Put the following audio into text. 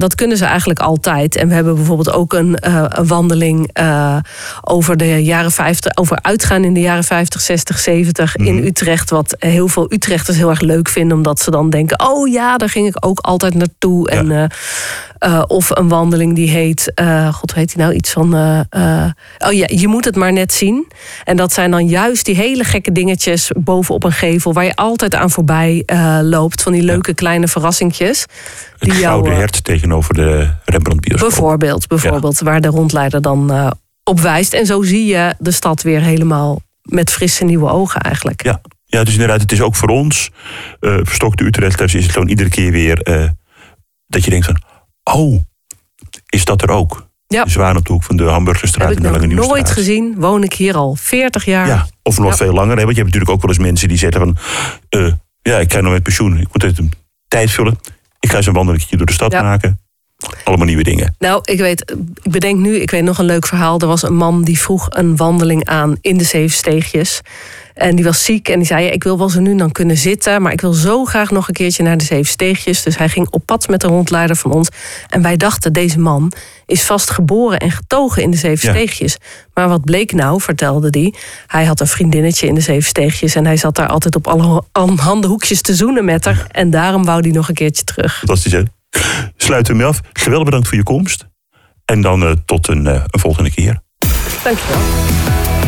dat kunnen ze eigenlijk altijd. En we hebben bijvoorbeeld ook een wandeling over de jaren 50... over uitgaan in de jaren 50, 60, 70 in Utrecht. Wat heel veel Utrechters heel erg leuk vinden. Omdat ze dan denken, oh ja, daar ging ik ook altijd naartoe. Ja. Of een wandeling die heet... God, hoe heet die nou? Iets van... je moet het maar net zien. En dat zijn dan juist die hele gekke dingetjes bovenop een gevel... waar je altijd aan voorbij loopt. Van die leuke kleine verrassingjes. Het Gouden Hert tegenover de Rembrandt-bioscoop. Bijvoorbeeld, waar de rondleider dan op wijst. En zo zie je de stad weer helemaal met frisse nieuwe ogen eigenlijk. Ja, dus inderdaad, het is ook voor ons... verstokte Utrechters is het gewoon iedere keer weer... dat je denkt van... Oh, is dat er ook? Ja. De Zwanenhoek van de Hamburgerstraat en de Lange Nieuwstraat. Nooit gezien, woon ik hier al 40 jaar. Ja, of nog veel langer. Want je hebt natuurlijk ook wel eens mensen die zeggen van... ik ga nog met pensioen, ik moet even tijd vullen. Ik ga eens een wandelingetje door de stad maken. Allemaal nieuwe dingen. Nou, ik weet nog een leuk verhaal. Er was een man die vroeg een wandeling aan in de Zevensteegjes. En die was ziek en die zei... ik wil wel zo nu dan kunnen zitten... maar ik wil zo graag nog een keertje naar de Zevensteegjes. Dus hij ging op pad met de rondleider van ons. En wij dachten, deze man is vast geboren en getogen in de Zevensteegjes. Ja. Maar wat bleek nou, vertelde hij... hij had een vriendinnetje in de Zevensteegjes... en hij zat daar altijd op alle handen hoekjes te zoenen met haar. En daarom wou hij nog een keertje terug. Fantastisch, hè? Sluiten we mee af. Geweldig bedankt voor je komst. En dan tot een volgende keer. Dankjewel.